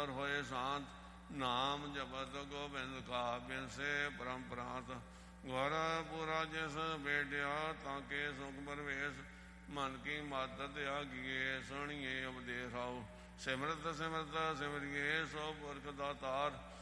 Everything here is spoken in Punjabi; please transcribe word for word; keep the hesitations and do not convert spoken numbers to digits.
ਅੰਤਰ ਹੋਏ ਸ਼ਾਂਤ, ਨਾਮ ਜਪਤ ਗੋਬਿੰਦ ਕਾ ਬਿਨਸੇ ਪਰਮ ਪ੍ਰਾਂਤ। ਗੁਰਪੁਰਾ ਜਿਸ ਬੇਟਿਆ ਤਾਂ ਕੇ ਸੁਖ ਪਰਵੇਸ਼, ਮਨ ਕੀ ਮਾਤਤ ਆਗੀਏ ਸੁਣੀਏ ਉਪਦੇਸ਼ ਆਓ। ਸਿਮਰਤ ਸਿਮਰਤ ਸਿਮਰਿਏ ਸੋ ਪੁਰਖ ਦਾਤਾਰ,